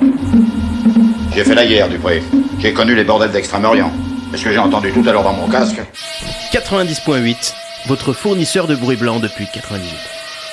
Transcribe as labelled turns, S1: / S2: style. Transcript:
S1: J'ai fait la guerre, Dupré. J'ai connu les bordels d'Extrême-Orient. C'est ce que j'ai entendu tout à l'heure dans mon casque.
S2: 90.8, votre fournisseur de bruit blanc depuis 98.